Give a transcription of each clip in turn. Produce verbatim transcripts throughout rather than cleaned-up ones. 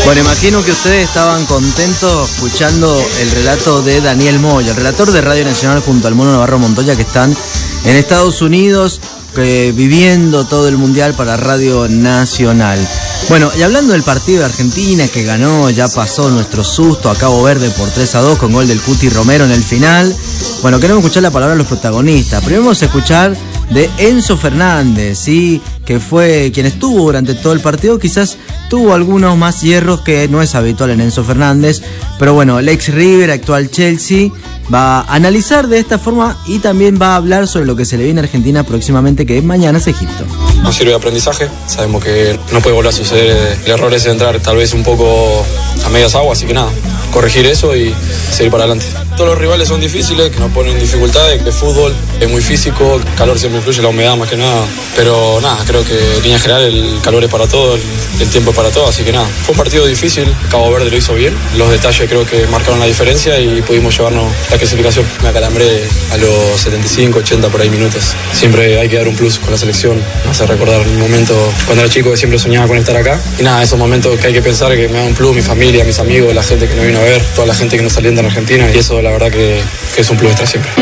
Bueno, imagino que ustedes estaban contentos escuchando el relato de Daniel Moya, el relator de Radio Nacional junto al Mono Navarro Montoya, que están en Estados Unidos eh, viviendo todo el Mundial para Radio Nacional. Bueno, y hablando del partido de Argentina que ganó, ya pasó nuestro susto a Cabo Verde por tres a dos con gol del Cuti Romero en el final. Bueno, queremos escuchar la palabra de los protagonistas. Primero vamos a escuchar de Enzo Fernández, ¿sí? Que fue quien estuvo durante todo el partido. Quizás tuvo algunos más hierros que no es habitual en Enzo Fernández, pero bueno, el ex River, actual Chelsea, va a analizar de esta forma y también va a hablar sobre lo que se le viene a Argentina próximamente, que mañana es Egipto. Nos sirve de aprendizaje, sabemos que no puede volver a suceder el error ese de entrar tal vez un poco a medias aguas, así que nada, corregir eso y seguir para adelante. Todos los rivales son difíciles, que nos ponen dificultades, de fútbol, es muy físico, el calor siempre influye, la humedad más que nada, pero nada, creo que en línea general el calor es para todo, el, el tiempo es para todo, así que nada, fue un partido difícil, Cabo Verde lo hizo bien, los detalles creo que marcaron la diferencia y pudimos llevarnos la clasificación. Me acalambré a los setenta y cinco, ochenta por ahí minutos, siempre hay que dar un plus con la selección, me hace recordar un momento cuando era chico que siempre soñaba con estar acá, y nada, esos momentos que hay que pensar que me da un plus, mi familia, mis amigos, la gente que nos vino a ver, toda la gente que nos alienta en Argentina, y eso la verdad que, que es un plus extra siempre.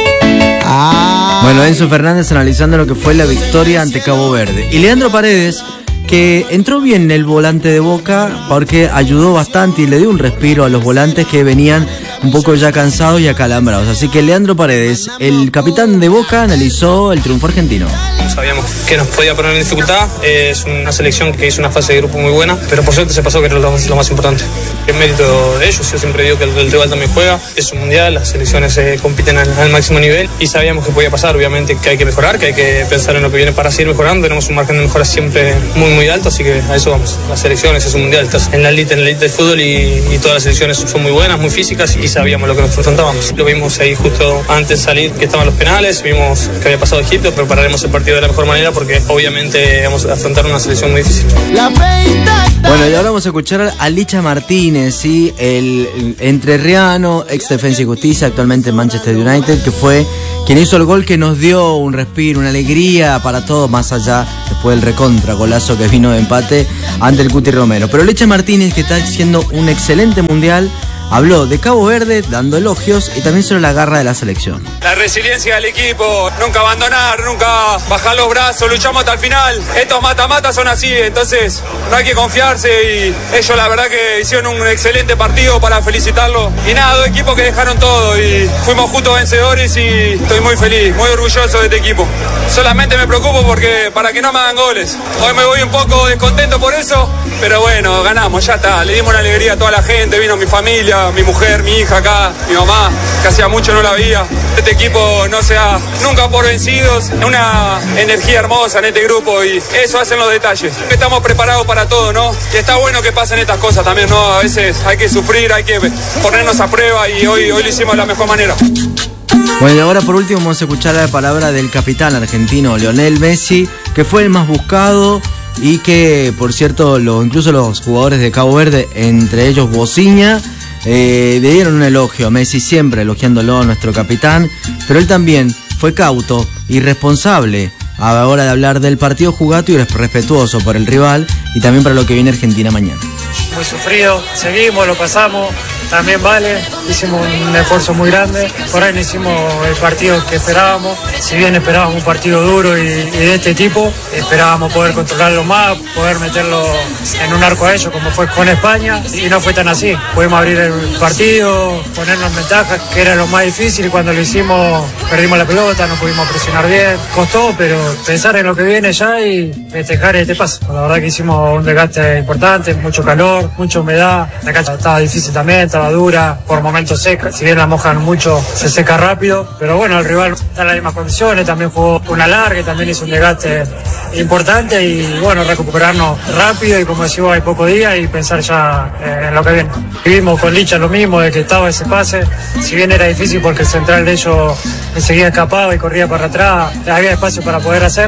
Bueno, Enzo Fernández analizando lo que fue la victoria ante Cabo Verde. Y Leandro Paredes, que entró bien el volante de Boca porque ayudó bastante y le dio un respiro a los volantes que venían un poco ya cansados y acalambrados. Así que Leandro Paredes, el capitán de Boca, analizó el triunfo argentino. Sabíamos que nos podía poner en dificultad, es una selección que hizo una fase de grupo muy buena, pero por suerte se pasó, que era lo, lo más importante. Es mérito de ellos, yo siempre digo que el, el rival también juega, es un mundial, las selecciones eh, compiten al, al máximo nivel y sabíamos que podía pasar, obviamente que hay que mejorar, que hay que pensar en lo que viene para seguir mejorando, tenemos un margen de mejora siempre muy muy alto, así que a eso vamos. Las selecciones es un mundial, estás en la elite, en la elite del fútbol y, y todas las selecciones son muy buenas, muy físicas y sabíamos lo que nos enfrentábamos. Lo vimos ahí justo antes de salir que estaban los penales, vimos que había pasado Egipto, prepararemos el partido de la mejor manera porque obviamente vamos a afrontar una selección muy difícil. Bueno, y ahora vamos a escuchar a Licha Martínez, ¿sí? El entrerriano, ex Defensa y Justicia, actualmente en Manchester United, que fue quien hizo el gol que nos dio un respiro, una alegría para todos, más allá después del recontra golazo que vino de empate ante el Cuti Romero. Pero Licha Martínez, que está haciendo un excelente mundial, habló de Cabo Verde dando elogios y también sobre la garra de la selección. La resiliencia del equipo, nunca abandonar, nunca bajar los brazos, luchamos hasta el final. Estos mata-mata son así, entonces no hay que confiarse y ellos la verdad que hicieron un excelente partido para felicitarlos. Y nada, dos equipos que dejaron todo y fuimos justos vencedores y estoy muy feliz, muy orgulloso de este equipo. Solamente me preocupo porque para que no me hagan goles. Hoy me voy un poco descontento por eso, pero bueno, ganamos, ya está. Le dimos una alegría a toda la gente, vino mi familia, mi mujer, mi hija acá, mi mamá, que hacía mucho no la veía. Este equipo no se da nunca por vencidos, una energía hermosa en este grupo y eso hacen los detalles. Estamos preparados para todo, ¿no? Y está bueno que pasen estas cosas también, ¿no? A veces hay que sufrir, hay que ponernos a prueba y hoy, hoy lo hicimos de la mejor manera. Bueno, y ahora por último vamos a escuchar la palabra del capitán argentino Lionel Messi, que fue el más buscado y que, por cierto, lo, incluso los jugadores de Cabo Verde, entre ellos Bociña, Eh, le dieron un elogio a Messi, siempre elogiándolo a nuestro capitán, pero él también fue cauto y responsable a la hora de hablar del partido jugato y respetuoso por el rival y también para lo que viene Argentina mañana. Muy sufrido, seguimos, lo pasamos, también vale, hicimos un esfuerzo muy grande, por ahí no hicimos el partido que esperábamos, si bien esperábamos un partido duro y, y de este tipo, esperábamos poder controlarlo más, poder meterlo en un arco a ellos como fue con España y no fue tan así, pudimos abrir el partido, ponernos en ventaja, que era lo más difícil y cuando lo hicimos perdimos la pelota, no pudimos presionar bien, costó, pero pensar en lo que viene ya y festejar este paso, la verdad que hicimos un desgaste importante, mucho calor, mucha humedad, la cancha estaba difícil también, estaba dura, por momentos seca, si bien la mojan mucho, se seca rápido, pero bueno, el rival está en las mismas condiciones, también jugó una larga, también hizo un desgaste importante y bueno, recuperarnos rápido y como decimos, hay pocos días y pensar ya eh, en lo que viene. Vivimos con Licha lo mismo, de que estaba ese pase, si bien era difícil porque el central de ellos enseguida escapaba y corría para atrás, había espacio para poder hacerla,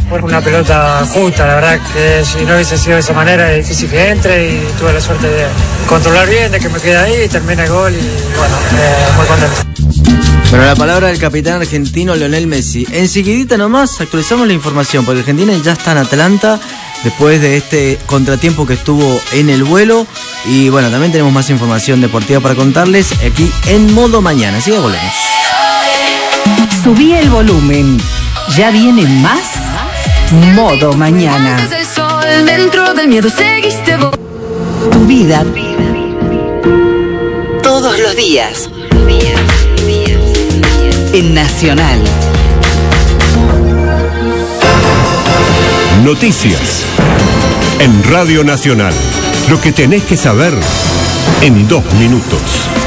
fue una pelota justa, la verdad que si no hubiese sido de esa manera es difícil que entre y tuve la suerte de controlar bien, de que me quede ahí, termina el gol y bueno, eh, muy contento. Bueno, la palabra del capitán argentino Lionel Messi. Enseguidita nomás actualizamos la información, porque Argentina ya está en Atlanta después de este contratiempo que estuvo en el vuelo. Y bueno, también tenemos más información deportiva para contarles aquí en Modo Mañana. Así que volvemos. Subí el volumen. Ya viene más Modo Mañana. Tu vida todos los días en Nacional. Noticias en Radio Nacional. Lo que tenés que saber en dos minutos.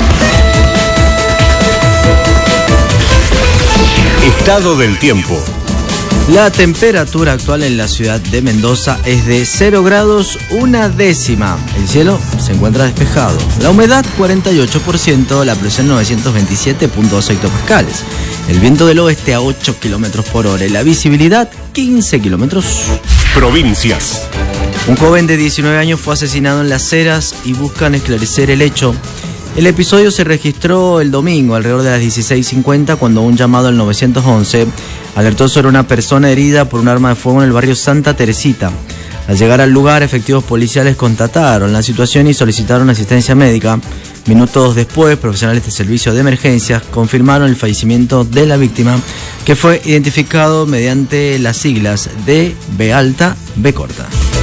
Estado del tiempo. La temperatura actual en la ciudad de Mendoza es de cero grados una décima. El cielo se encuentra despejado. La humedad cuarenta y ocho por ciento, la presión novecientos veintisiete punto dos hectopascales. El viento del oeste a ocho kilómetros por hora y la visibilidad quince kilómetros. Provincias. Un joven de diecinueve años fue asesinado en Las Heras y buscan esclarecer el hecho. El episodio se registró el domingo alrededor de las dieciséis cincuenta cuando un llamado al nueve once alertó sobre una persona herida por un arma de fuego en el barrio Santa Teresita. Al llegar al lugar, efectivos policiales constataron la situación y solicitaron asistencia médica. Minutos después, profesionales de servicio de emergencias confirmaron el fallecimiento de la víctima, que fue identificado mediante las siglas de B alta, B corta.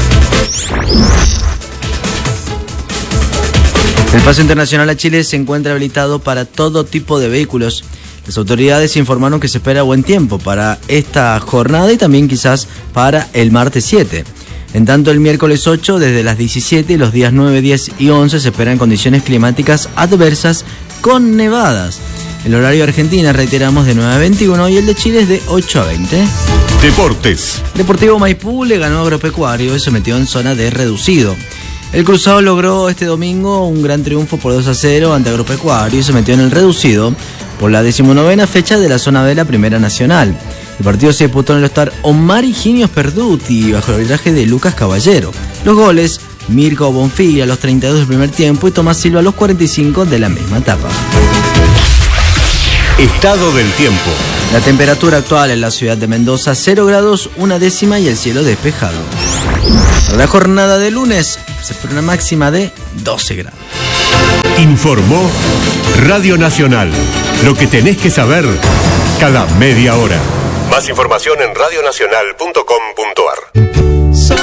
El paso internacional a Chile se encuentra habilitado para todo tipo de vehículos. Las autoridades informaron que se espera buen tiempo para esta jornada y también quizás para el martes siete. En tanto, el miércoles ocho, desde las diecisiete y los días nueve, diez y once se esperan condiciones climáticas adversas con nevadas. El horario de Argentina, reiteramos, de nueve a veintiuno y el de Chile es de ocho a veinte. Deportes. Deportivo Maipú le ganó a Agropecuario y se metió en zona de reducido. El Cruzado logró este domingo un gran triunfo por dos a cero ante Agropecuario y se metió en el reducido por la decimonovena fecha de la zona B de la Primera Nacional. El partido se disputó en el Ostar Omar Higinios Perduti bajo el arbitraje de Lucas Caballero. Los goles: Mirko Bonfiglia a los treinta y dos del primer tiempo y Tomás Silva a los cuarenta y cinco de la misma etapa. Estado del tiempo. La temperatura actual en la ciudad de Mendoza, cero grados una décima y el cielo despejado. Para la jornada de lunes se espera una máxima de doce grados. Informó Radio Nacional. Lo que tenés que saber cada media hora. Más información en radionacional punto com punto ar.